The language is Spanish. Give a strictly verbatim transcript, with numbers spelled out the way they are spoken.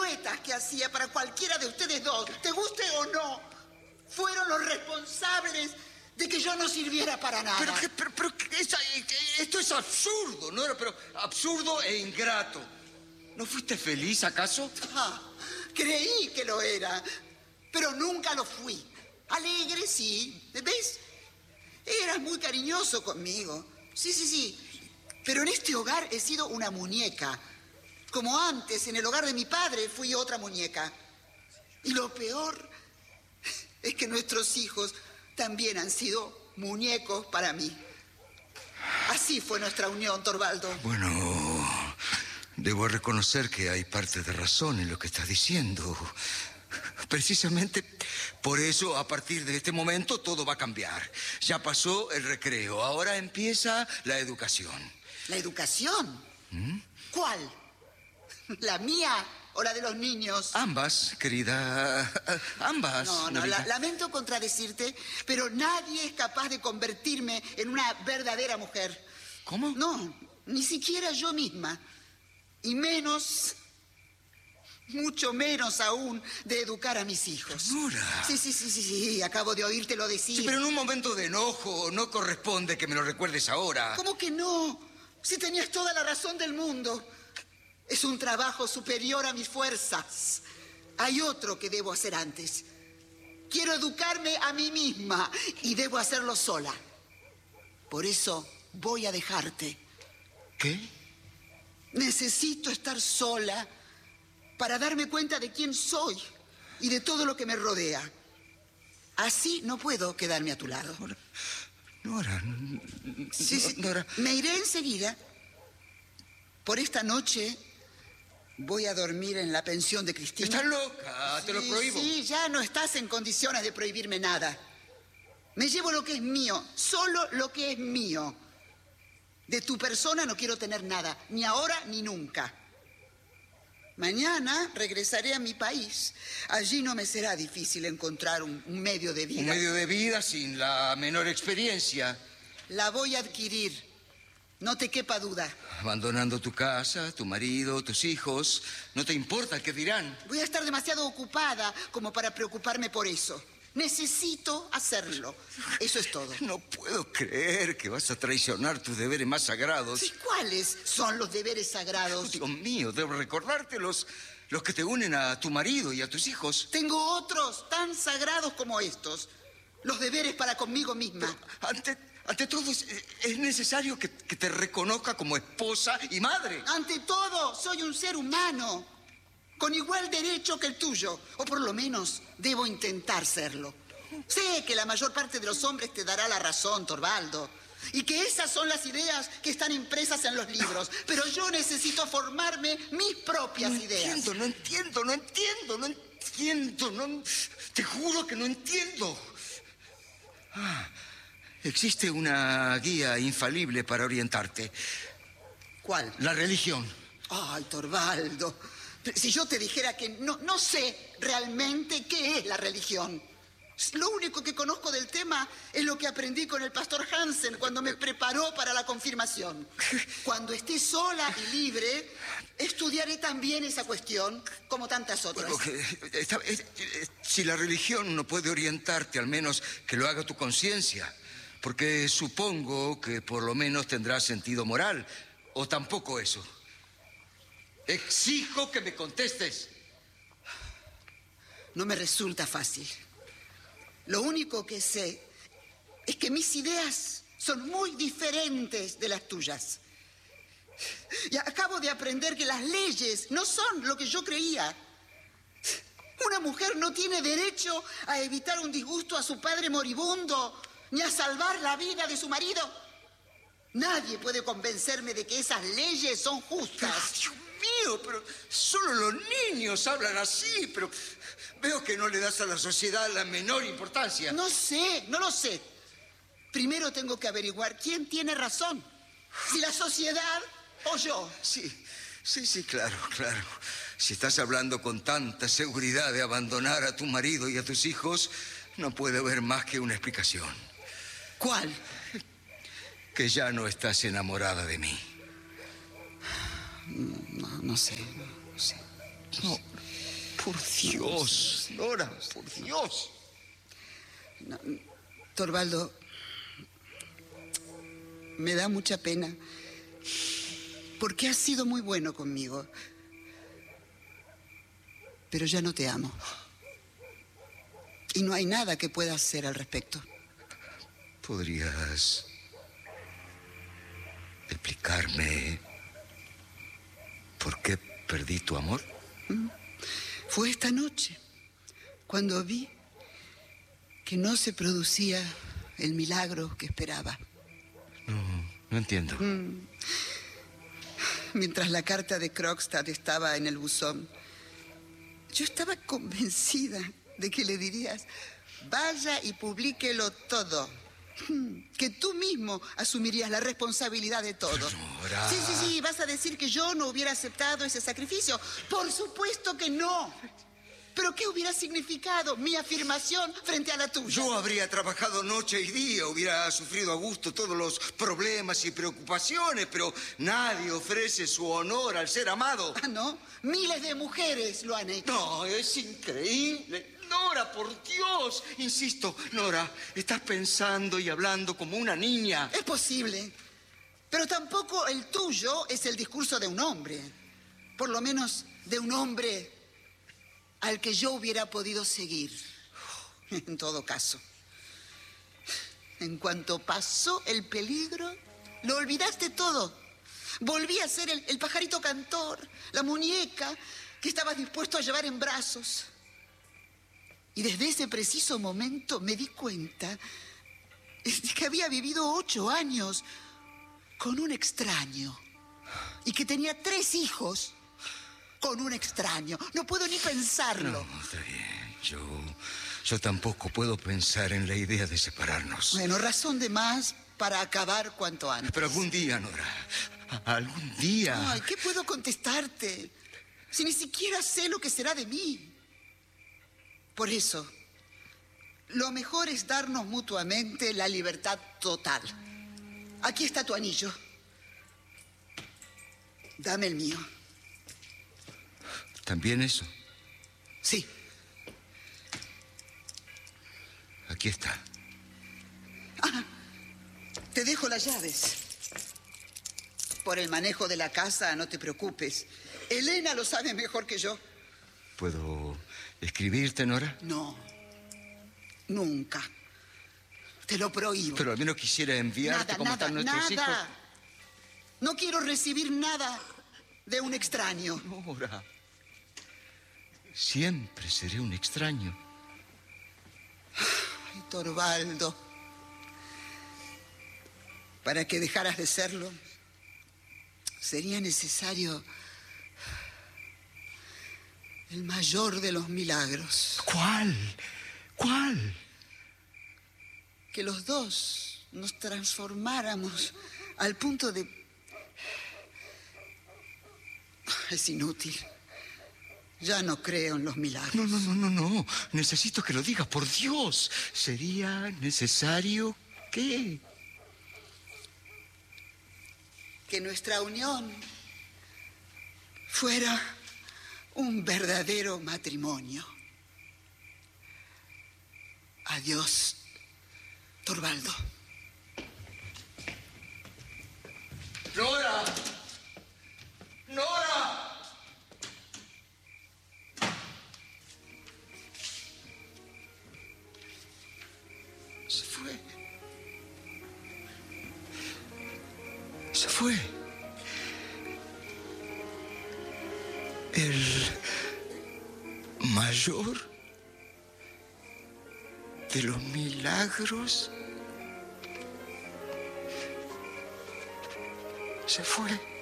piruetas que hacía para cualquiera de ustedes dos, te guste o no, fueron los responsables de que yo no sirviera para nada. Pero, que, pero, pero que esa, esto es absurdo, ¿no? Pero absurdo e ingrato. ¿No fuiste feliz, acaso? Ah, creí que lo era, pero nunca lo fui. Alegre, sí. ¿Ves? Eras muy cariñoso conmigo. Sí, sí, sí. Pero en este hogar he sido una muñeca. Como antes, en el hogar de mi padre, fui otra muñeca. Y lo peor es que nuestros hijos también han sido muñecos para mí. Así fue nuestra unión, Torvaldo. Bueno, debo reconocer que hay parte de razón en lo que estás diciendo. Precisamente por eso, a partir de este momento, todo va a cambiar. Ya pasó el recreo, ahora empieza la educación. ¿La educación? ¿Mm? ¿Cuál? ¿La mía o la de los niños? Ambas, querida, ambas. No, no, la, lamento contradecirte, pero nadie es capaz de convertirme en una verdadera mujer. ¿Cómo? No, ni siquiera yo misma. Y menos, mucho menos aún, de educar a mis hijos. Nora. Sí, sí, sí, sí, sí, acabo de oírtelo decir. Sí, pero en un momento de enojo no corresponde que me lo recuerdes ahora. ¿Cómo que no? Si tenías toda la razón del mundo. Es un trabajo superior a mis fuerzas. Hay otro que debo hacer antes. Quiero educarme a mí misma y debo hacerlo sola. Por eso voy a dejarte. ¿Qué? Necesito estar sola para darme cuenta de quién soy y de todo lo que me rodea. Así no puedo quedarme a tu lado. Nora, Nora, sí, sí. Nora. Me iré enseguida. Por esta noche voy a dormir en la pensión de Cristina. Estás loca, te sí, lo prohíbo. Sí, ya no estás en condiciones de prohibirme nada. Me llevo lo que es mío, solo lo que es mío. De tu persona no quiero tener nada, ni ahora ni nunca. Mañana regresaré a mi país. Allí no me será difícil encontrar un, un medio de vida. Un medio de vida sin la menor experiencia. La voy a adquirir. No te quepa duda. Abandonando tu casa, tu marido, tus hijos. No te importa qué dirán. Voy a estar demasiado ocupada como para preocuparme por eso. Necesito hacerlo. Eso es todo. No puedo creer que vas a traicionar tus deberes más sagrados. ¿Y cuáles son los deberes sagrados? Oh, Dios mío, debo recordarte los, los que te unen a tu marido y a tus hijos. Tengo otros tan sagrados como estos. Los deberes para conmigo misma. Pero ante, ante todo, es, es necesario que, que te reconozca como esposa y madre. Ante todo, soy un ser humano, con igual derecho que el tuyo. O por lo menos, debo intentar serlo. Sé que la mayor parte de los hombres te dará la razón, Torvaldo. Y que esas son las ideas que están impresas en los libros. Pero yo necesito formarme mis propias no ideas. Entiendo, no entiendo, no entiendo, no entiendo. No, te juro que no entiendo. Ah, existe una guía infalible para orientarte. ¿Cuál? La religión. Ay, Torvaldo, si yo te dijera que no, no sé realmente qué es la religión. Lo único que conozco del tema es lo que aprendí con el pastor Hansen cuando me preparó para la confirmación. Cuando esté sola y libre, estudiaré también esa cuestión, como tantas otras. Bueno, que, esta, es, es, si la religión no puede orientarte, al menos que lo haga tu conciencia. Porque supongo que por lo menos tendrá sentido moral. ¿O tampoco eso? Exijo que me contestes. No me resulta fácil. Lo único que sé es que mis ideas son muy diferentes de las tuyas. Y acabo de aprender que las leyes no son lo que yo creía. Una mujer no tiene derecho a evitar un disgusto a su padre moribundo, ni a salvar la vida de su marido. Nadie puede convencerme de que esas leyes son justas. Dios mío, pero solo los niños hablan así, pero veo que no le das a la sociedad la menor importancia. No sé, no lo sé. Primero tengo que averiguar quién tiene razón. Si la sociedad o yo. Sí, sí, sí, claro, claro. Si estás hablando con tanta seguridad de abandonar a tu marido y a tus hijos, no puede haber más que una explicación. ¿Cuál? Que ya no estás enamorada de mí. No, no sé, no sé. No, Por Dios, Nora, por Dios. No, Torvaldo, me da mucha pena, porque has sido muy bueno conmigo, pero ya no te amo. Y no hay nada que pueda hacer al respecto. ¿Podrías explicarme por qué perdí tu amor? Fue esta noche, cuando vi que no se producía el milagro que esperaba. No, no entiendo. Mm. Mientras la carta de Krogstad estaba en el buzón, yo estaba convencida de que le dirías: vaya y publíquelo todo. Que tú mismo asumirías la responsabilidad de todo. Nora. Sí, sí, sí, vas a decir que yo no hubiera aceptado ese sacrificio. Por supuesto que no. ¿Pero qué hubiera significado mi afirmación frente a la tuya? Yo habría trabajado noche y día, hubiera sufrido a gusto todos los problemas y preocupaciones, pero nadie ofrece su honor al ser amado. Ah, ¿no? Miles de mujeres lo han hecho. No, es increíble. Nora, por Dios. Insisto, Nora, estás pensando y hablando como una niña. Es posible, pero tampoco el tuyo es el discurso de un hombre. Por lo menos de un hombre al que yo hubiera podido seguir. En todo caso, en cuanto pasó el peligro, lo olvidaste todo. Volví a ser el, el pajarito cantor, la muñeca que estabas dispuesto a llevar en brazos. Y desde ese preciso momento me di cuenta de que había vivido ocho años con un extraño y que tenía tres hijos con un extraño. No puedo ni pensarlo. No, está bien. Yo, yo tampoco puedo pensar en la idea de separarnos. Bueno, razón de más para acabar cuanto antes. Pero algún día, Nora, algún día... Ay, ¿qué puedo contestarte? Si ni siquiera sé lo que será de mí. Por eso, lo mejor es darnos mutuamente la libertad total. Aquí está tu anillo. Dame el mío. ¿También eso? Sí. Aquí está. Ah, te dejo las llaves. Por el manejo de la casa, no te preocupes. Elena lo sabe mejor que yo. ¿Puedo escribirte, Nora? No, nunca. Te lo prohíbo. Pero al menos quisiera enviarte Nada, como nada, están nuestros nada. hijos. No quiero recibir nada de un extraño. Nora, siempre seré un extraño. Ay, Torvaldo, para que dejaras de serlo, sería necesario el mayor de los milagros. ¿Cuál? ¿Cuál? Que los dos nos transformáramos al punto de... Es inútil. Ya no creo en los milagros. No, no, no, no, no. Necesito que lo digas, por Dios. ¿Sería necesario qué? Que nuestra unión fuera un verdadero matrimonio. Adiós, Torvaldo. ¡Nora! ¡Nora! Se fue. Se fue. El mayor de los milagros se fue.